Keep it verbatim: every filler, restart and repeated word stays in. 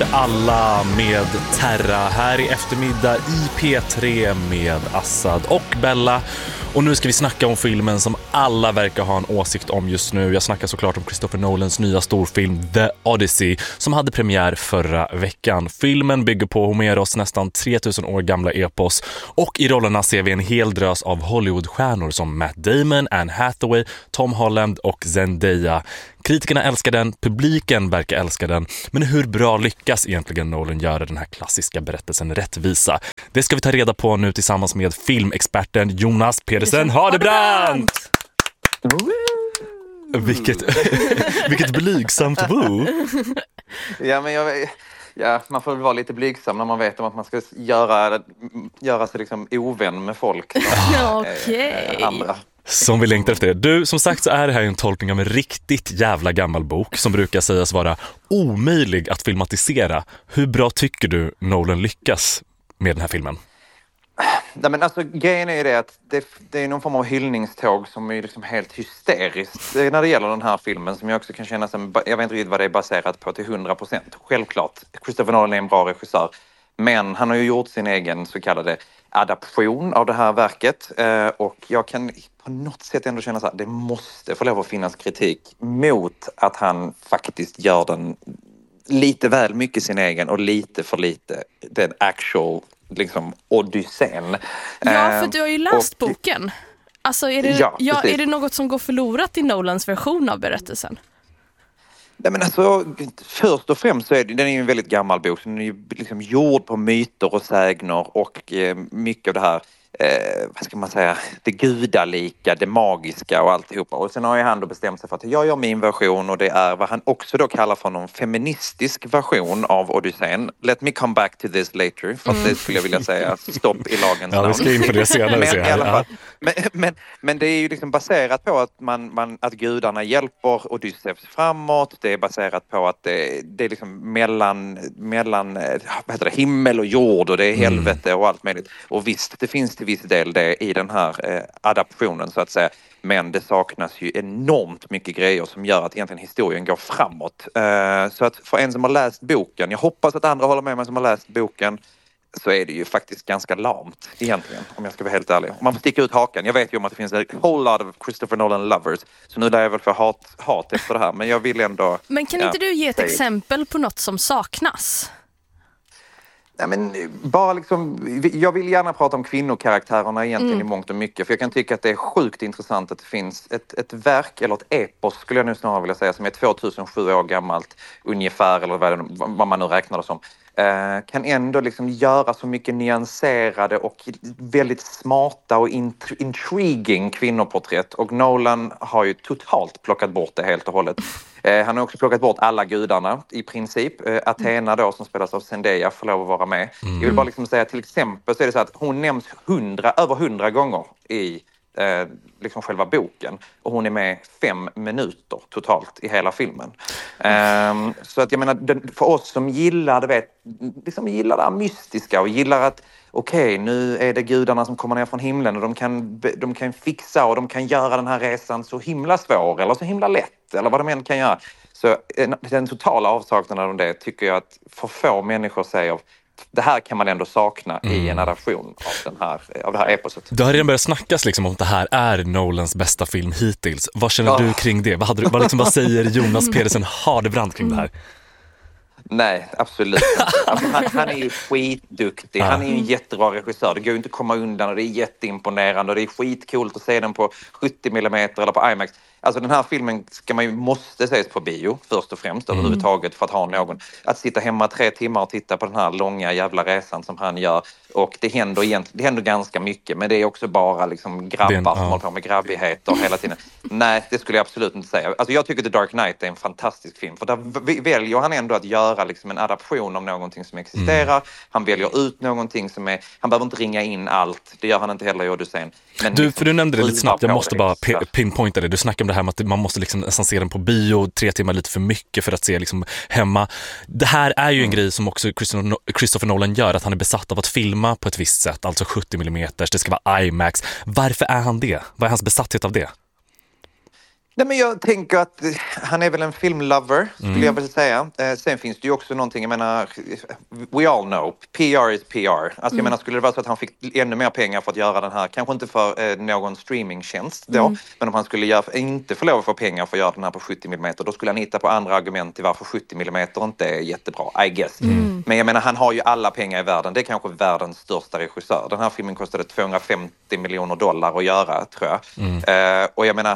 alla med Terra här i eftermiddag i P tre med Assad och Bella. Och nu ska vi snacka om filmen som alla verkar ha en åsikt om just nu. Jag snackar såklart om Christopher Nolans nya storfilm The Odyssey som hade premiär förra veckan. Filmen bygger på Homeros nästan tre tusen år gamla epos och i rollerna ser vi en hel drös av Hollywoodstjärnor som Matt Damon, Anne Hathaway, Tom Holland och Zendaya. Kritikerna älskar den, publiken verkar älska den. Men hur bra lyckas egentligen Nolan göra den här klassiska berättelsen rättvisa? Det ska vi ta reda på nu tillsammans med filmexperten Jonas Pedersen Hardebrandt! Vilket, vilket blygsamt woo! Ja, men jag, ja, man får väl vara lite blygsam när man vet om att man ska göra, göra sig liksom ovän med folk. Okej. äh, andra. Som vi längtar efter. Du, som sagt så är det här en tolkning av en riktigt jävla gammal bok som brukar sägas vara omöjlig att filmatisera. Hur bra tycker du Nolan lyckas med den här filmen? Nej, men alltså, grejen är ju det att det, det är någon form av hyllningståg som är liksom helt hysteriskt när det gäller den här filmen, som jag också kan känna som, jag vet inte riktigt vad det är baserat på till hundra procent. Självklart, Christopher Nolan är en bra regissör, men han har ju gjort sin egen så kallade adaption av det här verket eh, och jag kan på något sätt ändå känna så här, det måste få lov att finnas kritik mot att han faktiskt gör den lite väl mycket sin egen och lite för lite den actual liksom Odysseen. Ja, för du har ju läst och, boken. Alltså är det, ja, ja, är det något som går förlorat i Nolans version av berättelsen? Nej, men alltså, först och främst så är det, den är ju en väldigt gammal bok. Den är ju liksom gjord på myter och sägner och eh, mycket av det här, eh, vad ska man säga, det gudalika, det magiska och alltihopa. Och sen har ju han då bestämt sig för att jag gör min version och det är vad han också då kallar för någon feministisk version av Odysseen. Let me come back to this later, för att det skulle jag vilja säga stopp i lagens namn. Ja, vi ska in på det senare. Men, se i alla fall, ja. men, men, men det är ju liksom baserat på att, man, man, att gudarna hjälper Odysseus framåt. Det är baserat på att det, det är liksom mellan, mellan vad heter det, himmel och jord och det är helvete mm. och allt möjligt. Och visst, det finns till viss del det i den här eh, adaptionen så att säga. Men det saknas ju enormt mycket grejer som gör att egentligen historien går framåt. Uh, så att för en som har läst boken, jag hoppas att andra håller med mig som har läst boken, så är det ju faktiskt ganska lamt egentligen, om jag ska vara helt ärlig. Man får sticka ut hakan. Jag vet ju om att det finns en whole lot of Christopher Nolan lovers, så nu lär jag väl få hat, hat efter det här, men jag vill ändå... Men kan ja, inte du ge ett säg. exempel på något som saknas? Nej, men bara liksom, jag vill gärna prata om kvinnokaraktärerna egentligen mm. i mångt och mycket. För jag kan tycka att det är sjukt intressant att det finns ett, ett verk, eller ett epos skulle jag nu snarare vilja säga, som är tvåtusensju år gammalt ungefär, eller vad, det, vad man nu räknar det som. Eh, kan ändå liksom göra så mycket nyanserade och väldigt smarta och int- intriguing kvinnoporträtt. Och Nolan har ju totalt plockat bort det helt och hållet. Eh, han har också plockat bort alla gudarna i princip. Eh, Athena då, som spelas av Zendaya, får lov att vara med. Mm. Jag vill bara liksom säga till exempel så är det så att hon nämns hundra, över hundra gånger i eh, liksom själva boken. Och hon är med fem minuter totalt i hela filmen. Eh, så att jag menar, den, för oss som gillar det, vet, liksom gillar det här mystiska och gillar att okej, okay, nu är det gudarna som kommer ner från himlen och de kan, de kan fixa och de kan göra den här resan så himla svår eller så himla lätt eller vad de än kan göra. Så den totala avsaknaden av det tycker jag att för få människor säger det här kan man ändå sakna mm. i en adaption av, den här, av det här eposet. Det har redan börjat snackas liksom om att det här är Nolans bästa film hittills. Vad känner oh. du kring det? Vad, hade du, vad, liksom, vad säger Jonas Pedersen Hardebrandt kring det här? Nej, absolut inte. Alltså, han, han är ju skitduktig. Han är ju en jättebra regissör. Det går ju inte att komma undan och det är jätteimponerande och det är skitcoolt att se den på sjuttio millimeter eller på IMAX. Alltså den här filmen ska man ju, måste ses på bio först och främst mm. överhuvudtaget för att ha någon. Att sitta hemma tre timmar och titta på den här långa jävla resan som han gör. Och det händer, egentligen, det händer ganska mycket, men det är också bara liksom grabbar Den, som ja. håller på med grabbigheter hela tiden. Nej, det skulle jag absolut inte säga. Alltså jag tycker The Dark Knight är en fantastisk film, för där väljer han ändå att göra liksom en adaption av någonting som existerar. Mm. Han väljer ut någonting som är, han behöver inte ringa in allt, det gör han inte heller i Odysseen. Men du, liksom, för du nämnde det lite snabbt, jag måste det, bara p- pinpointa det. Du snackade om det här med att man måste liksom nästan se den på bio, tre timmar lite för mycket för att se liksom hemma. Det här är ju en mm. grej som också Christopher Nolan gör, att han är besatt av att filma på ett visst sätt, alltså sjuttio millimeter, det ska vara IMAX. Varför är han det? Vad är hans besatthet av det? Nej, men jag tänker att han är väl en filmlover, skulle mm. jag vilja säga. Eh, sen finns det ju också någonting, jag menar, we all know, P R is P R. Alltså mm. jag menar, skulle det vara så att han fick ännu mer pengar för att göra den här, kanske inte för eh, någon streamingtjänst då, mm. men om han skulle göra, inte få lov att få pengar för att göra den här på sjuttio millimeter, då skulle han hitta på andra argument till varför sjuttio millimeter inte är jättebra, I guess. Mm. Men jag menar, han har ju alla pengar i världen. Det är kanske världens största regissör. Den här filmen kostade tvåhundrafemtio miljoner dollar att göra, tror jag. Mm. Eh, och jag menar,